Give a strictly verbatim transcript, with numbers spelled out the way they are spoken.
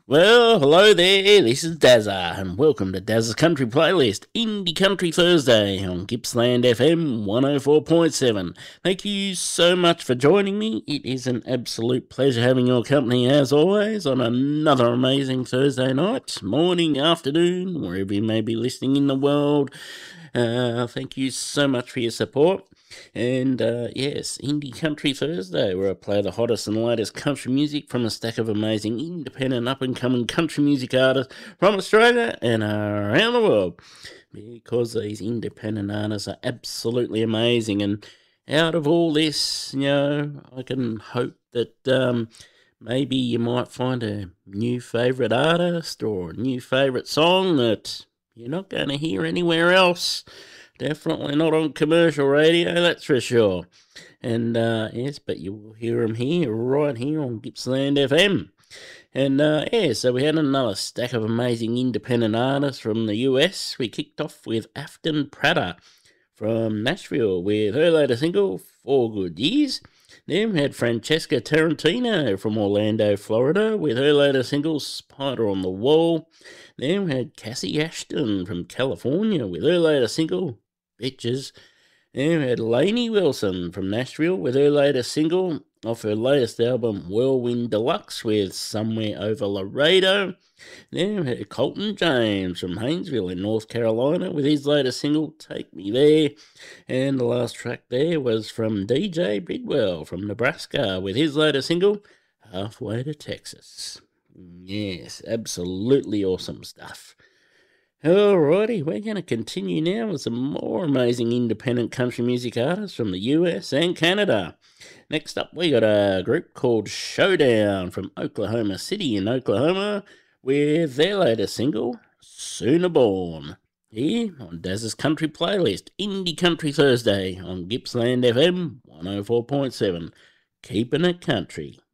Well, hello there, this is Dazza, and welcome to Dazza's Country Playlist, Indie Country Thursday on Gippsland F M one oh four point seven. Thank you so much for joining me. It is an absolute pleasure having your company as always on another amazing Thursday night, morning, afternoon, wherever you may be listening in the world. Uh, thank you so much for your support. And uh, yes, Indie Country Thursday, where I play the hottest and latest country music from a stack of amazing independent up and coming country music artists from Australia and around the world. Because these independent artists are absolutely amazing. And out of all this, you know, I can hope that um, maybe you might find a new favourite artist or a new favourite song that you're not going to hear anywhere else. Definitely not on commercial radio, that's for sure. And uh, yes, but you will hear them here, right here on Gippsland F M. And uh, yeah, so we had another stack of amazing independent artists from the U S. We kicked off with Afton Prater from Nashville with her latest single, Four Good Years. Then we had Francesca Tarantino from Orlando, Florida, with her latest single, Spider on the Wall. Then we had Cassie Ashton from California with her latest single, Bitches. Then we had Lainey Wilson from Nashville with her latest single off her latest album, Whirlwind Deluxe, with Somewhere Over Laredo. Then we had Colton James from Haynesville in North Carolina with his latest single, Take Me There. And the last track there was from D J Bridwell from Nebraska with his latest single, Halfway to Texas. Yes, absolutely awesome stuff. Alrighty, we're going to continue now with some more amazing independent country music artists from the U S and Canada. Next up, we got a group called Showdown from Oklahoma City in Oklahoma with their latest single, Sooner Born. Here on Daz's Country Playlist, Indie Country Thursday on Gippsland F M one oh four point seven. Keeping it country.